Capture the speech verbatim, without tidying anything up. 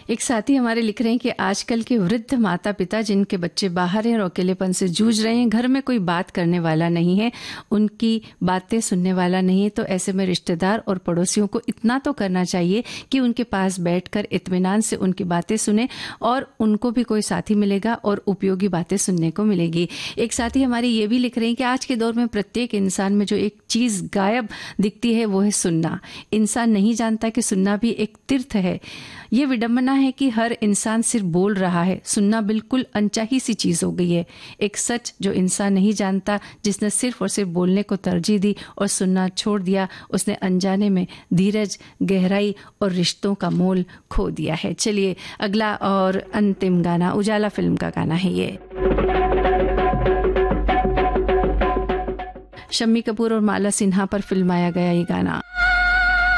एक साथी हमारे लिख रहे हैं कि आजकल के वृद्ध माता पिता जिनके बच्चे बाहर हैं और अकेलेपन से जूझ रहे हैं, घर में कोई बात करने वाला नहीं है, उनकी बातें सुनने वाला नहीं है, तो ऐसे में रिश्तेदार और पड़ोसियों को इतना तो करना चाहिए कि उनके पास बैठकर इत्मीनान से उनकी बातें सुने और उनको भी कोई साथी मिलेगा और उपयोगी बातें सुनने को मिलेगी। एक साथी हमारे ये भी लिख रहे हैं कि आज के दौर में प्रत्येक इंसान में जो एक चीज गायब दिखती है वो है सुनना। इंसान नहीं जानता कि सुनना भी एक तीर्थ है। ये विडंबना है कि हर इंसान सिर्फ बोल रहा है, सुनना बिल्कुल अनचाही सी चीज हो गई है। एक सच जो इंसान नहीं जानता, जिसने सिर्फ और सिर्फ बोलने को तरजीह दी और सुनना छोड़ दिया, उसने अनजाने में धीरज, गहराई और रिश्तों का मोल खो दिया है। चलिए अगला और अंतिम गाना उजाला फिल्म का गाना है ये। शम्मी कपूर और माला सिन्हा पर फिल्माया गया ये गाना।